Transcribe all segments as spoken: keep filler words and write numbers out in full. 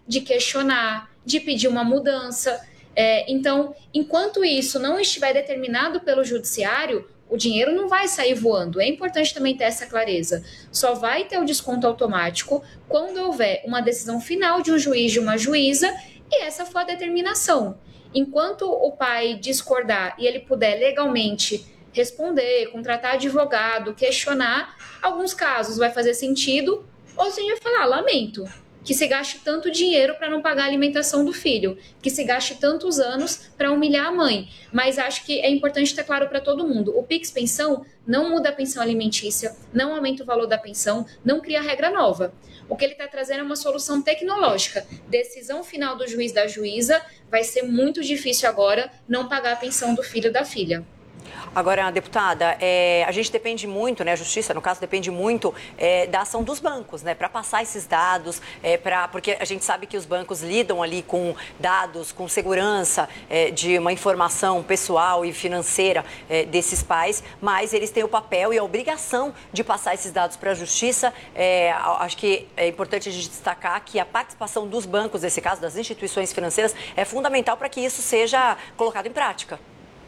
de questionar, de pedir uma mudança. É, então, enquanto isso não estiver determinado pelo judiciário, o dinheiro não vai sair voando. É importante também ter essa clareza. Só vai ter o desconto automático quando houver uma decisão final de um juiz, de uma juíza, e essa for a determinação. Enquanto o pai discordar e ele puder legalmente responder, contratar advogado, questionar, alguns casos vai fazer sentido, ou se a gente vai falar, lamento, que se gaste tanto dinheiro para não pagar a alimentação do filho, que se gaste tantos anos para humilhar a mãe. Mas acho que é importante ter claro para todo mundo, o Pix Pensão não muda a pensão alimentícia, não aumenta o valor da pensão, não cria regra nova. O que ele está trazendo é uma solução tecnológica. Decisão final do juiz, da juíza, vai ser muito difícil agora não pagar a pensão do filho ou da filha. Agora, deputada, é, a gente depende muito, né, a justiça, no caso, depende muito é, da ação dos bancos, né, para passar esses dados, é, pra, porque a gente sabe que os bancos lidam ali com dados, com segurança é, de uma informação pessoal e financeira é, desses pais, mas eles têm o papel e a obrigação de passar esses dados para a justiça. É, acho que é importante a gente destacar que a participação dos bancos, nesse caso, das instituições financeiras, é fundamental para que isso seja colocado em prática.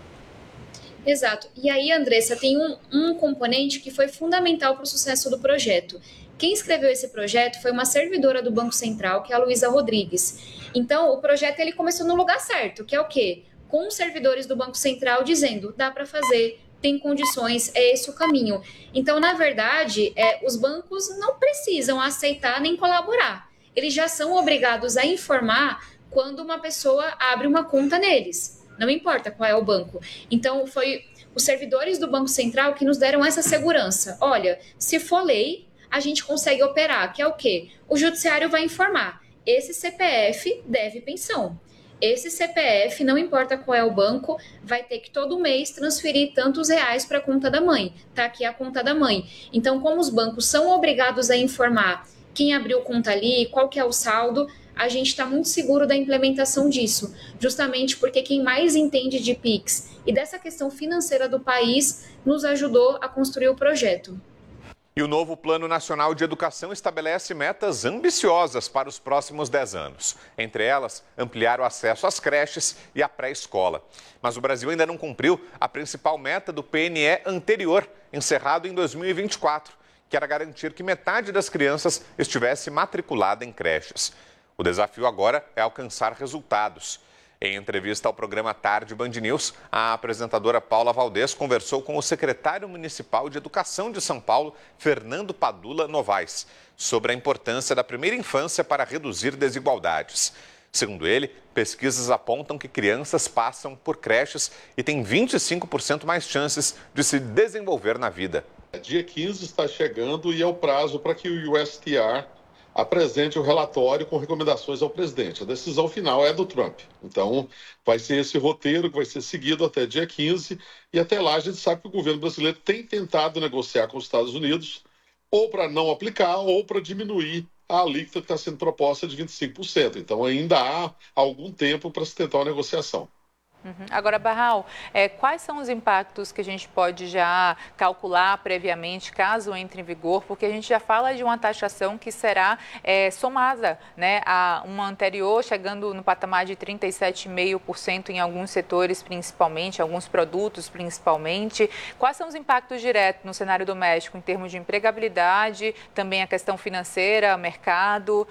Exato. E aí, Andressa, tem um, um componente que foi fundamental para o sucesso do projeto. Quem escreveu esse projeto foi uma servidora do Banco Central, que é a Luísa Rodrigues. Então, o projeto ele começou no lugar certo, que é o quê? Com os servidores do Banco Central dizendo, dá para fazer, tem condições, é esse o caminho. Então, na verdade, é, os bancos não precisam aceitar nem colaborar. Eles já são obrigados a informar quando uma pessoa abre uma conta neles. Não importa qual é o banco. Então, foi os servidores do Banco Central que nos deram essa segurança. Olha, se for lei, a gente consegue operar, que é o quê? O judiciário vai informar. Esse C P F deve pensão. Esse C P F, não importa qual é o banco, vai ter que todo mês transferir tantos reais para a conta da mãe. Tá aqui a conta da mãe. Então, como os bancos são obrigados a informar quem abriu conta ali, qual que é o saldo, a gente está muito seguro da implementação disso, justamente porque quem mais entende de Pix e dessa questão financeira do país nos ajudou a construir o projeto. E o novo Plano Nacional de Educação estabelece metas ambiciosas para os próximos dez anos. Entre elas, ampliar o acesso às creches e à pré-escola. Mas o Brasil ainda não cumpriu a principal meta do P N E anterior, encerrado em dois mil e vinte e quatro, que era garantir que metade das crianças estivesse matriculada em creches. O desafio agora é alcançar resultados. Em entrevista ao programa Tarde Band News, a apresentadora Paula Valdez conversou com o secretário municipal de Educação de São Paulo, Fernando Padula Novaes, sobre a importância da primeira infância para reduzir desigualdades. Segundo ele, pesquisas apontam que crianças passam por creches e têm vinte e cinco por cento mais chances de se desenvolver na vida. Dia quinze está chegando e é o prazo para que o U S T R apresente o relatório com recomendações ao presidente. A decisão final é do Trump. Então, vai ser esse roteiro que vai ser seguido até dia quinze. E até lá a gente sabe que o governo brasileiro tem tentado negociar com os Estados Unidos ou para não aplicar ou para diminuir a alíquota que está sendo proposta de vinte e cinco por cento. Então, ainda há algum tempo para se tentar uma negociação. Uhum. Agora, Barral, é, quais são os impactos que a gente pode já calcular previamente, caso entre em vigor? Porque a gente já fala de uma taxação que será é, somada, né, a uma anterior, chegando no patamar de trinta e sete vírgula cinco por cento em alguns setores, principalmente, alguns produtos, principalmente. Quais são os impactos diretos no cenário doméstico, em termos de empregabilidade, também a questão financeira, mercado?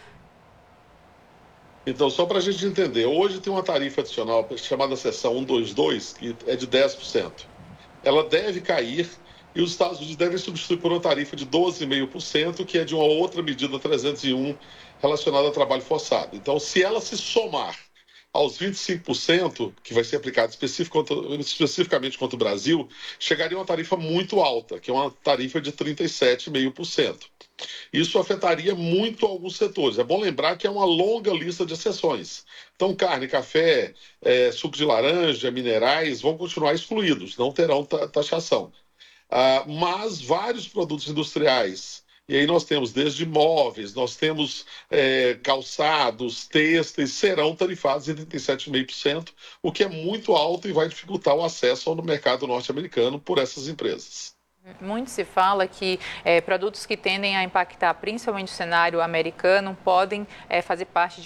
Então, só para a gente entender, hoje tem uma tarifa adicional chamada seção cento e vinte e dois, que é de dez por cento. Ela deve cair e os Estados Unidos devem substituir por uma tarifa de doze vírgula cinco por cento, que é de uma outra medida trezentos e um relacionada ao trabalho forçado. Então, se ela se somar aos vinte e cinco por cento, que vai ser aplicado especificamente contra o Brasil, chegaria a uma tarifa muito alta, que é uma tarifa de trinta e sete vírgula cinco por cento. Isso afetaria muito alguns setores. É bom lembrar que é uma longa lista de exceções. Então, carne, café, é, suco de laranja, minerais vão continuar excluídos, não terão taxação. Ah, mas vários produtos industriais, e aí nós temos desde móveis, nós temos é, calçados, têxteis, serão tarifados em trinta e sete vírgula cinco por cento, o que é muito alto e vai dificultar o acesso ao mercado norte-americano por essas empresas. Muito se fala que é, produtos que tendem a impactar principalmente o cenário americano podem é, fazer parte de